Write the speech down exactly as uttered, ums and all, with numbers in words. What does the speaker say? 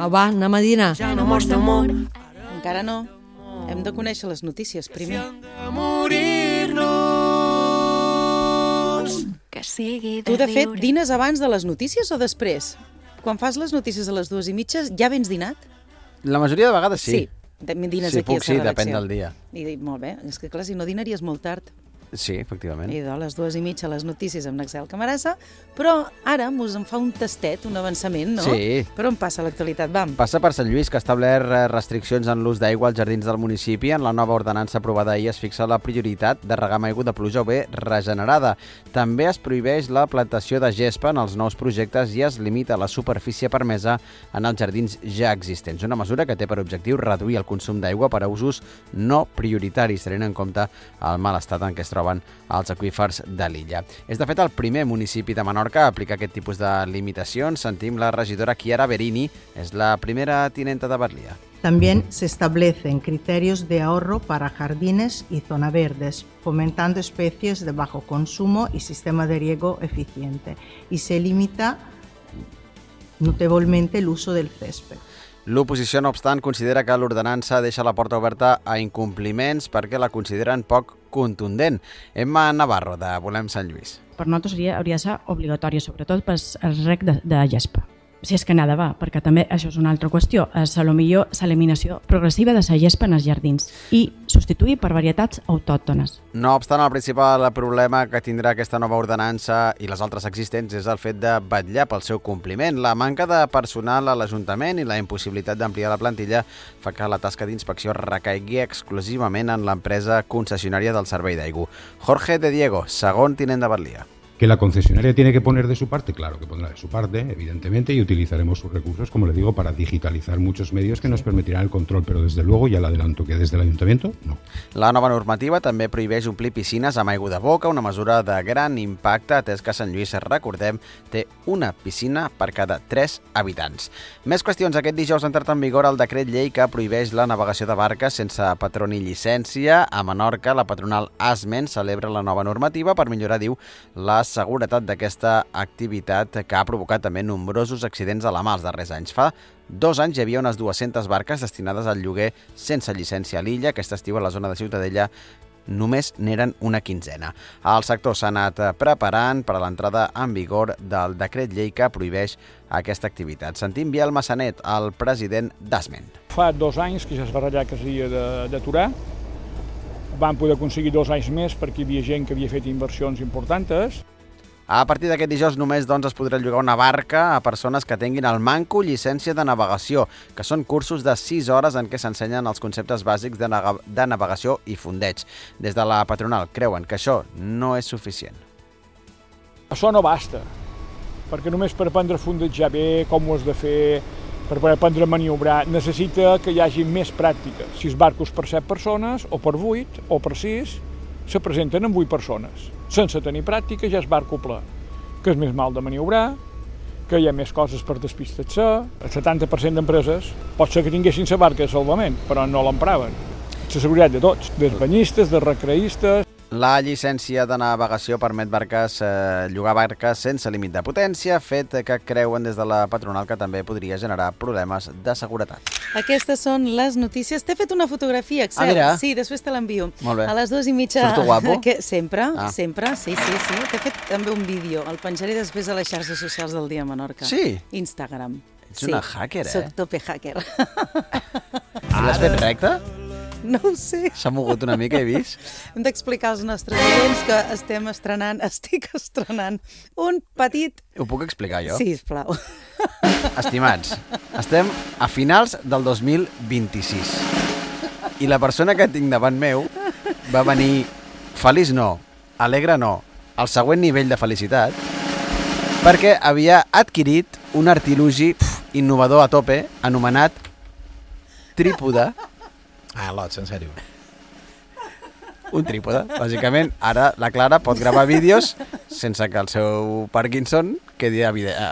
Ah, va, anem a dinar. Ja no mors d'amor. Encara no. Hem de conèixer les notícies primer. Morir-nos. Que sigui de Tu, de fet, viure. dines abans de les notícies o després? Quan fas les notícies a les dues i mitja, ja vens dinat? La majoria de vegades sí. Sí, de- dines Si aquí puc, a sí, la redacció. depèn del dia. I dic, molt bé, és que clar, si no dinaries molt tard. Sí, efectivament. I de les dues i mitja les notícies amb l'Axel Camarasa, però ara mos en fa un tastet, un avançament, no? Sí. Per on passa l'actualitat? Vam. Passa per Sant Lluís, que ha establert eh, restriccions en l'ús d'aigua als jardins del municipi. En la nova ordenança aprovada ahir es fixa la prioritat de regar amb aigua de pluja o bé regenerada. També es prohibeix la plantació de gespa en els nous projectes i es limita la superfície permesa en els jardins ja existents. Una mesura que té per objectiu reduir el consum d'aigua per a usos no prioritaris, tenint en compte el mal estat en què es troben els aqüífers de l'illa. És, de fet, el primer municipi de Menorca a aplicar aquest tipus de limitacions. Sentim la regidora Chiara Berini, és la primera tinenta de Berlia. También se establecen criterios de ahorro para jardines y zona verdes, fomentando especies de bajo consumo y sistema de riego eficiente, y se limita notablemente el uso del césped. L'oposició, no obstant, considera que l'ordenança deixa la porta oberta a incompliments perquè la consideren poc contundent. Emma Navarro, de Volem Sant Lluís. Per nosaltres hauria, hauria de ser obligatòria, sobretot pel rec de, de gespa. Si és que nada va, perquè també això és una altra qüestió. És a lo millor l'eliminació progressiva de la gespa en els jardins i substituir per varietats autòctones. No obstant, el principal problema que tindrà aquesta nova ordenança i les altres existents és el fet de vetllar pel seu compliment. La manca de personal a l'Ajuntament i la impossibilitat d'ampliar la plantilla fa que la tasca d'inspecció recaigui exclusivament en l'empresa concessionària del servei d'aigua. Jorge de Diego, segon tinent de Berlia. ¿Que la concesionaria tiene que poner de su parte? Claro que pondrá de su parte, evidentemente, y utilizaremos sus recursos, como le digo, para digitalizar muchos medios que nos permitirán el control, pero desde luego, ya le adelanto que desde el Ayuntamiento, no. La nova normativa també prohibeix omplir piscines amb aigua de boca, una mesura de gran impacte, atès que Sant Lluís, recordem, té una piscina per cada tres habitants. Més qüestions. Aquest dijous ha entrat en vigor el decret llei que prohibeix la navegació de barques sense patró ni llicència. A Menorca, la patronal Asmen celebra la nova normativa per millorar, diu, la seguretat d'aquesta activitat que ha provocat també nombrosos accidents a la mar els darrers anys. Fa dos anys hi havia unes dues-centes barques destinades al lloguer sense llicència a l'illa. Aquest estiu a la zona de Ciutadella només n'eren una quinzena. El sector s'ha anat preparant per a l'entrada en vigor del decret llei que prohibeix aquesta activitat. Sentim Biel Massanet, el president d'Asmen. Fa dos anys que ja es va ratllar que s'havia d'aturar. Vam poder aconseguir dos anys més perquè hi havia gent que havia fet inversions importants. A partir d'aquest dijous només doncs, es podrà llogar una barca a persones que tinguin el manco llicència de navegació, que són cursos de sis hores en què s'ensenyen els conceptes bàsics de, de navegació i fondeig. Des de la patronal creuen que això no és suficient. Això no basta, perquè només per aprendre a fondejar bé, com ho has de fer, per aprendre a maniobrar, necessita que hi hagi més pràctica. Sis barcos per set persones, o per vuit, o per sis, se presenten amb vuit persones. Sense tenir pràctica ja és barco ple, que és més mal de maniobrar, que hi ha més coses per despistar-se. El setanta per cent d'empreses pot ser que tinguessin la barca de salvament, però no l'empraven. La seguretat de tots, dels banyistes, dels recreistes. La llicència de navegació permet barques, eh, llogar barques sense límit de potència, fet que creuen des de la patronal que també podria generar problemes de seguretat. Aquestes són les notícies. T'he fet una fotografia, Axel. Ah, mira. Sí, després te l'envio. Molt bé. A les dues i mitja... Surto guapo? Que... Sempre, ah. sempre, sí, sí, sí. T'he fet també un vídeo. El penjaré després a les xarxes socials del Dia Menorca. Sí? Instagram. Ets una hacker, eh? Soc tope hacker. L'has fet recte? No ho sé. S'ha mogut una mica, he vist. Hem d'explicar als nostres oients que estem estrenant, estic estrenant un petit... Ho puc explicar jo? Sí, sisplau. Estimats, estem a finals del dos mil vint-i-sis i la persona que tinc davant meu va venir feliç no, alegre no, al següent nivell de felicitat perquè havia adquirit un artilugi pf, innovador a tope anomenat trípode. Ah, lots, en sèrio. Un trípode. Bàsicament, ara la Clara pot gravar vídeos sense que el seu Parkinson quedi